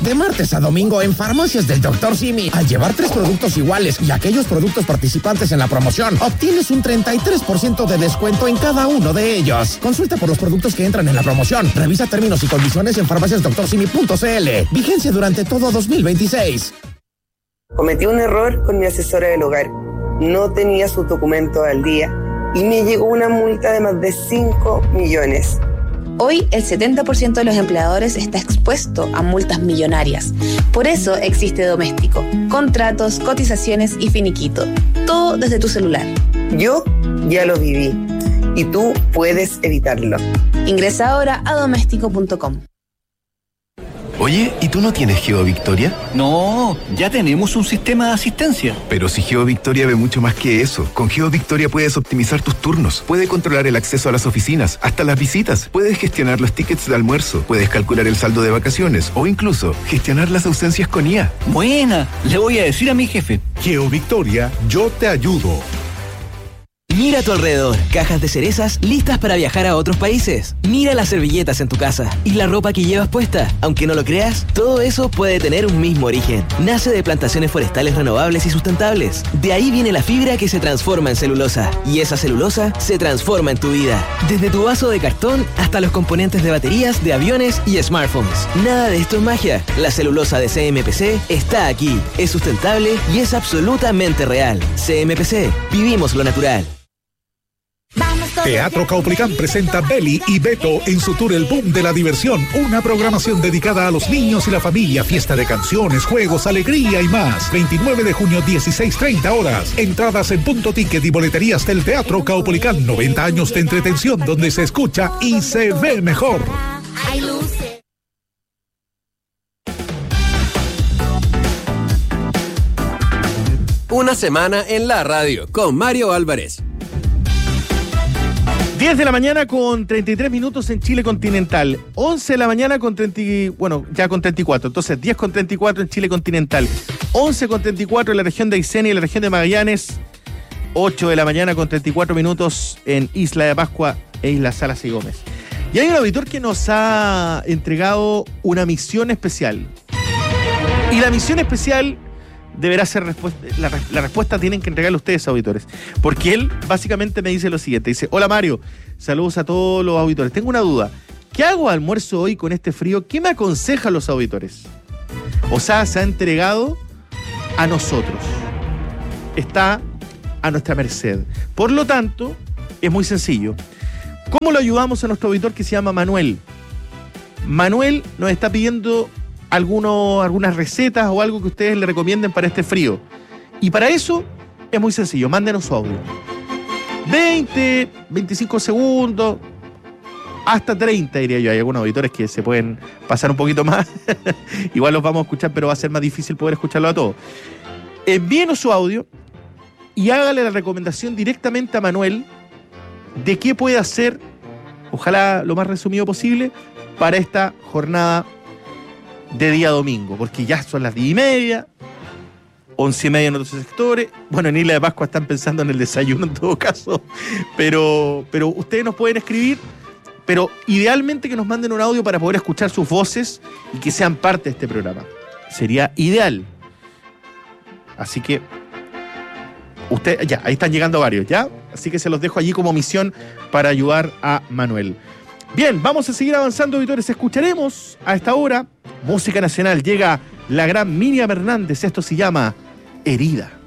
De martes a domingo en Farmacias del Dr. Simi. Al llevar 3 productos iguales y aquellos productos participantes en la promoción, obtienes un 33% de descuento en cada uno de ellos. Consulta por los productos que entran en la promoción. Revisa términos y condiciones en farmaciasdrsimi.cl. Vigencia durante todo 2026. Cometí un error con mi asesora del hogar. No tenía sus documentos al día y me llegó una multa de más de 5 millones. Hoy el 70% de los empleadores está expuesto a multas millonarias. Por eso existe Doméstico. Contratos, cotizaciones y finiquito. Todo desde tu celular. Yo ya lo viví y tú puedes evitarlo. Ingresa ahora a doméstico.com. Oye, ¿y tú no tienes GeoVictoria? No, ya tenemos un sistema de asistencia. Pero si GeoVictoria ve mucho más que eso. Con GeoVictoria puedes optimizar tus turnos, puedes controlar el acceso a las oficinas, hasta las visitas, puedes gestionar los tickets de almuerzo, puedes calcular el saldo de vacaciones o incluso gestionar las ausencias con IA. Buena, le voy a decir a mi jefe. GeoVictoria, yo te ayudo. Mira a tu alrededor, cajas de cerezas listas para viajar a otros países. Mira las servilletas en tu casa y la ropa que llevas puesta. Aunque no lo creas, todo eso puede tener un mismo origen. Nace de plantaciones forestales renovables y sustentables. De ahí viene la fibra que se transforma en celulosa. Y esa celulosa se transforma en tu vida. Desde tu vaso de cartón hasta los componentes de baterías, de aviones y smartphones. Nada de esto es magia. La celulosa de CMPC está aquí. Es sustentable y es absolutamente real. CMPC, vivimos lo natural. Teatro Caupolicán presenta Beli y Beto en su tour El Boom de la Diversión, una programación dedicada a los niños y la familia, fiesta de canciones, juegos, alegría y más. 29 de junio, 16:30 horas. Entradas en Punto Ticket y boleterías del Teatro Caupolicán. 90 años de entretención donde se escucha y se ve mejor. Una semana en la radio con Mario Álvarez. 10 de la mañana con 33 minutos en Chile continental. 11 de la mañana con 34. Entonces 10 con 34 en Chile continental. 11 con 34 en la región de Aysén y en la región de Magallanes. 8 de la mañana con 34 minutos en Isla de Pascua e Isla Salas y Gómez. Y hay un auditor que nos ha entregado una misión especial. Y la misión especial deberá ser la respuesta tienen que entregarle ustedes, auditores, porque él básicamente me dice lo siguiente, dice: hola Mario, saludos a todos los auditores, tengo una duda, ¿qué hago de almuerzo hoy con este frío? ¿Qué me aconsejan los auditores? O sea, se ha entregado a nosotros, está a nuestra merced, por lo tanto es muy sencillo. ¿Cómo lo ayudamos a nuestro auditor que se llama Manuel? Manuel nos está pidiendo algunas recetas o algo que ustedes le recomienden para este frío. Y para eso es muy sencillo, mándenos su audio. 20, 25 segundos, hasta 30 diría yo. Hay algunos auditores que se pueden pasar un poquito más. Igual los vamos a escuchar, pero va a ser más difícil poder escucharlo a todos. Envíenos su audio y hágale la recomendación directamente a Manuel de qué puede hacer, ojalá lo más resumido posible, para esta jornada de día domingo, porque ya son las 10:30, 11:30 en otros sectores. Bueno, en Isla de Pascua están pensando en el desayuno en todo caso, pero ustedes nos pueden escribir, pero idealmente que nos manden un audio para poder escuchar sus voces y que sean parte de este programa. Sería ideal. Así que ahí están llegando varios, ¿ya? Así que se los dejo allí como misión para ayudar a Manuel. Bien, vamos a seguir avanzando, auditores. Escucharemos a esta hora música nacional. Llega la gran Miriam Hernández. Esto se llama Herida.